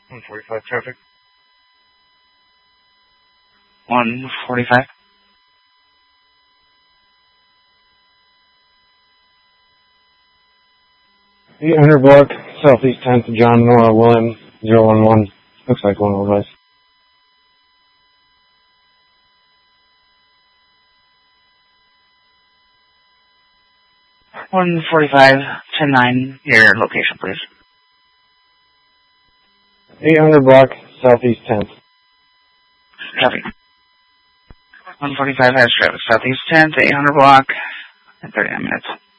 145 traffic. 145. Block, Southeast 10th, John Nora William, 011. Looks like one of us. 145, 10-9, your location, please. 800 block, Southeast 10th. Copy. 145 has traffic, Southeast 10th, 800 block, in 39 minutes.